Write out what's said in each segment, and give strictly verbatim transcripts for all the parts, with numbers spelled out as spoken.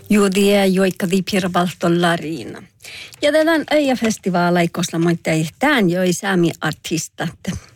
Juudia joikka viipirvaltollariina. Ja tämän öijäfestivaala ei kosla moittei tämän joi saami artistat.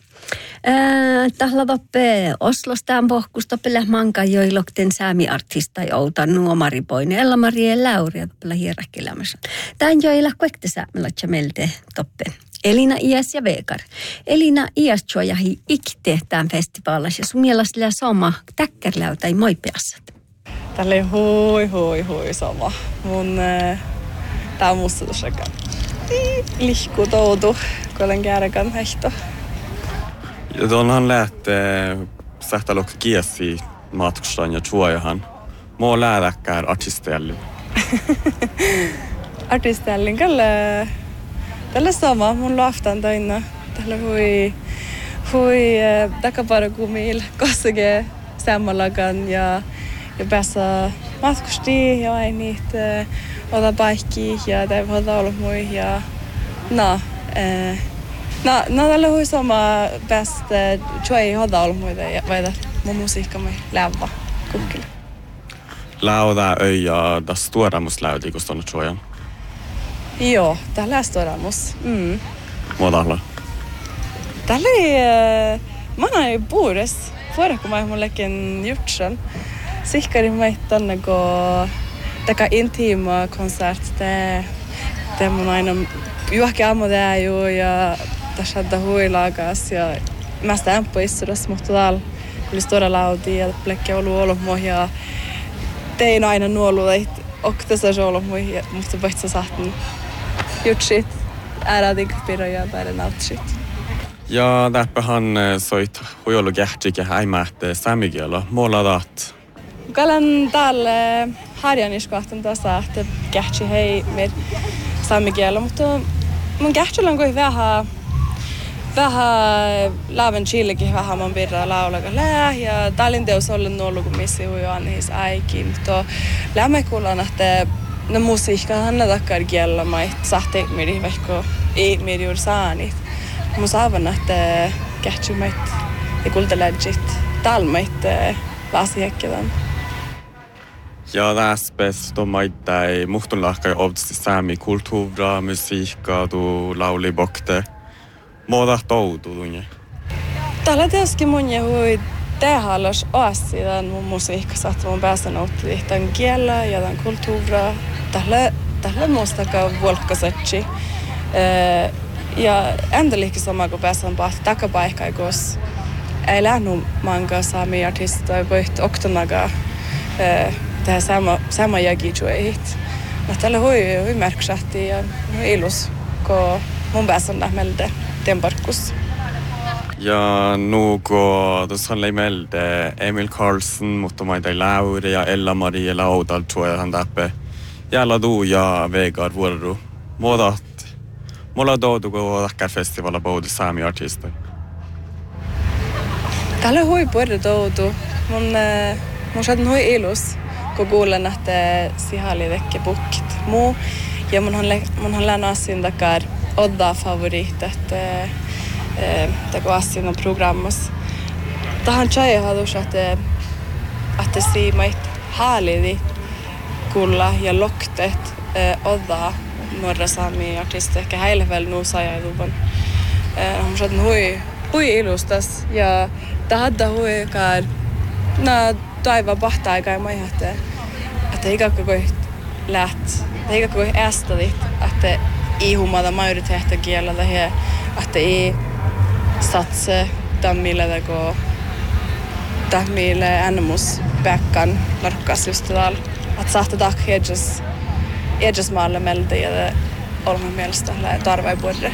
Tällä vappe Oslostaan pohkusta pelle manka joilokten saami artista jouta nuomari poine Ella Marie Lauria pelle hierräkkilämässä. Tämän joilla kuekte saamella melte toppe. Elina Ias ja Vekar. Elina Ias jojahi ikte tämän festivaalassa ja sun mielestä sama täkkärläytä ei moipeassat. Tällä oli hui hui hui sama. Mun äh, tää on musta tuossa lihku toutu, kun olen kääräkän hehto. Ja tuonhan lähtee sähtälokka kiesi matkustaan ja chuojahan. Mä lähdäkään artistellin. Artistellin kyllä. Tällä sama. Mun laftan toina. Tällä hui hui takaparokumil kossake sammallakan ja ja päässä matkustiin ja ei niitä ota paikki ja tai hoitaa ollut mui ja no eh no no tällä hui sama päästä ei hoitaa ollut muita ja vaida mun musiikka me lävä kukkille. Lauda öja das tuoramus läudi kun on chuojan. Joo, tällä tuoramus. Mm. Modalla. Tällä mä näin puures. Förra kun mä mullekin jutsan. Sikkari meitä tonne kun taka intima konsert te te mun aina juohki aamu tää juu ja tässä on huilaakas ja mä sitä ämpö istudas mutta täällä oli stora lauti ja plekki ollut ollut mua ja tein aina nuoluudeit oktassa ollut mua ja musta paitsa sahtin jutsit äärätik piroja tai nautsit. Ja täppähän soit huijolu kähtikä häimähte samikielo muoladat. Kalan täällä harjaniskahtan tässä, että kähtsi hei meidän saamikielä, mutta mun kähtsillä on kuin vähän, vähän laaven chillekin vähän mun pirraa laulaka lää ja tälin teos ollut ollut kun missi huijaa niissä äikin, mutta lämme kuulan, että ne musiikka hanna takkar kielä mait sahti miri vaikka ei miri juuri saa niitä. Mun saavan, että kähtsy mait ja kultalädjit talmait laasihekkevän. Ja täspäs tommaita ei muhtun lahkai ovdasti saami kulttuura, musiikka, tu lauli bokte. Muuta toutu tunne. Tällä tietysti mun hui tehallas oasi tämän mun musiikka saat mun päästä nautti tämän kielä ja tämän kulttuura. Tällä tällä mustakaan volkkasetsi. Ja endelikin sama kun päästään pahti takapaikkaa, kos ei lähnu manka saami artista voit oktonaga. Tähän sama, sama jäkijuehit. No tällä hui, hui märksahti ja hui ilus, kun mun päässä on lähmelde temparkkus. Ja nu kun tuossa on lähmelde Emil Karlsson, mutta mä ei Lauri ja Ella Marie Laudal chuojahan täppe. Jällä tuu ja Vekar vuoru. Muutat, mulla toutu kun täkkär festivala pohti saami artista. Tällä hui puhuta toutu. Mun, mun saadun hui ilus. Kun kuulen, että sihali tekee pukkit muu. Ja mun on, mun on läänä asin takar odda favorit, että kun asin on programmas. Tähän tjai hadus, että että siimait haalidi kuulla ja loktet odda norra saami artisti. Ehkä heille vielä nuusa ja tuvan. Mun saadun hui, hui ilustas ja tahadda hui kar na taiva pahtaa aikaa ja mä ihahteen, että ikakka kui läht, että ikakka kui ästädit, että ei humada majoriteettikielä tai että ei satse tammille teko tammille ännemus päkkän narkkas just täällä, että sahta takk edges edges maalle meltä ja olemme mielestä tarvai puolelle.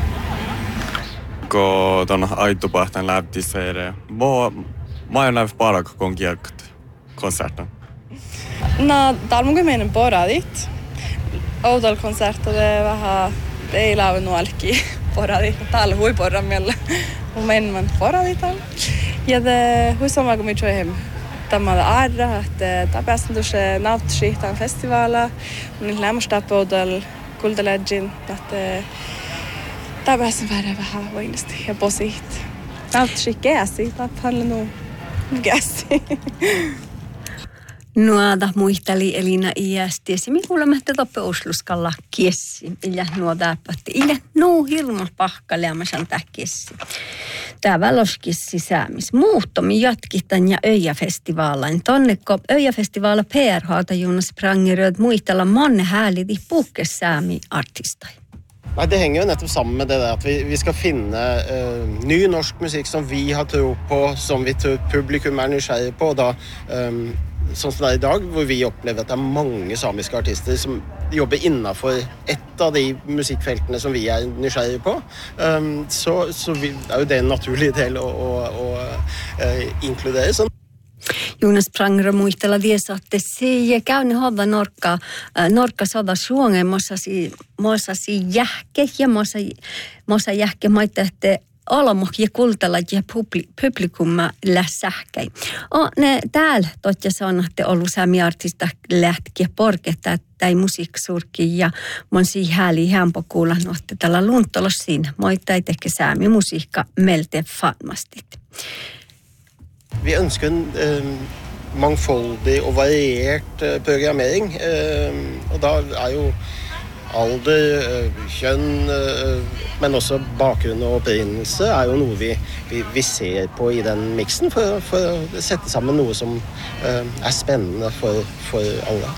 Kun tuon aitupahtan lähti seire, mä oon näin paraka kun kielkät konserten. No, täällä mun meidän poradit. Outolla konsertilla vähän ei laavu nuolki poradit. Täällä hui poran mielellä. Mun meidän poradit täällä. Ja det hui sama kun me tjoihin tämmöllä aarra, että tapäästän tuossa nauttisi tämän festivaala. Mun lämmästä poudella kultalädjin, että tapäästän vähän voinnasti ja posit. Nauttisi käsi, tapäällä nuu. Käsi. Nuoda muisteli Elina iästi. Ja me kuulemme, että toppe usluskalla kiessi. Illä nuo täppätti. Illä nuu hirmus pahkaleamasan tää kiessi. Tää väloskis sisäämis. Muuttomi jatkitan ja Öijä-festivaalain. Tonnekko Öijä-festivaala P R-halta Jonas Prangeröd muistella monne häälidi puhkessäämi artistai. Nei, det henger jo nettopp sammen med det der at vi, vi skal finne uh, ny norsk musikk som vi har tro på, som vi tror publikum er nysgjerrig på. Da, um, sånn som det er i dag, hvor vi opplever at det er mange samiske artister som jobber innenfor ett av de musikkfeltene som vi er nysgjerrig på. Um, så så vi, er jo det en naturlig del å, å, å uh, inkludere sånn. Jonas Prangerö muistella viesa, että se ja käynni hova norkka, norkka sada suongen mossasi, mossasi jähke ja mossa, mossa jähke maita, että olamoh ja kultalla ja publikumma lässähkäi. O ne täällä totta sanoo, että ollut säämi artista lähtkiä porketta, että ei musiikkisurkki ja mon si hääli hämpö kuulla, no, että tällä lunttolos siinä. Moita ei teke säämi musiikka melte fatmastit. Vi ønsker en eh, mangfoldig og variert eh, programmering, eh, og da er jo alder, eh, kjønn, eh, men også bakgrunn og opprinnelse er jo noe vi, vi, vi ser på i den miksen for, for å sette sammen noe som eh, er spennende for, for alle.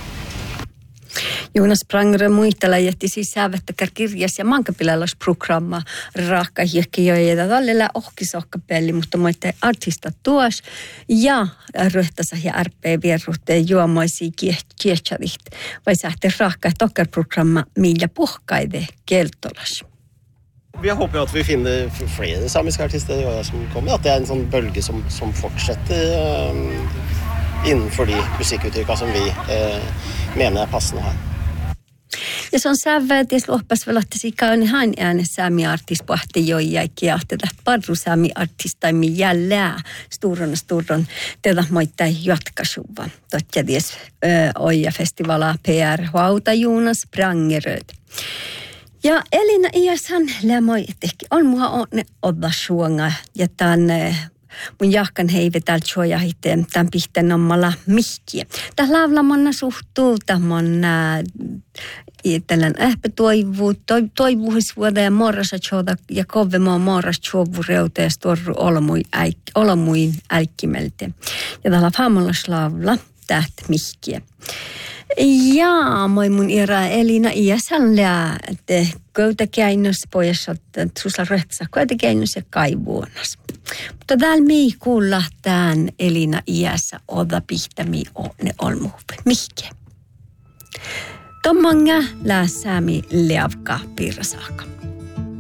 Jonas Prangerö muistella jätti siis sävättäkär kirjas ja mankapilalasprogramma raakka hiekkijoita tällä ohkisohkapelli, mutta moitte artista tuos ja ryhtänsä ja R P-vierruhteen juomoisia kiehtävät. Vai sähti raakka tokkarprogramma millä puhkaide keltolas. Vi håper at vi finner flere samiske artister i året som kommer, at det er en sånn bølge som, som fortsetter um, innenfor de musikkuttrykka som vi uh, mener er passende her. Ja se on sävä, että jos loppas velottaisi käyn hän äänessä säämi artist pohti joijaikki ja että parru säämi artistaimi jällää sturron sturron tätä moittai jatkasuva. Totta ties Oija festivala P R Hauta Jonas Prangeröd. Ja Elina Iäshän lämoi, että on mua onne odda suonga ja tämän mun jahkan heive täältä suojahiteen tämän pihteen ommalla mihkiä. Tämä laulamanna suhtuu tämän tällän ähpä toivuu, toivuhisvuoda ja morrasa tjoda ja kovemaa morras tjovu reuta ja storru olamuin älkkimelte. Ja tällä faamallas laula täht mihkiä. Ja moi mun ira Elina Iäsänlää, että köytäkäinnös pojassa, että susla röhtsä köytäkäinnös ja kaivuonas. Mutta täällä mii kuulla tämän Elina Iässä oda pihtämi ne olmuuve. Mihke? Tommanga lää säämi leavka piirasaaka.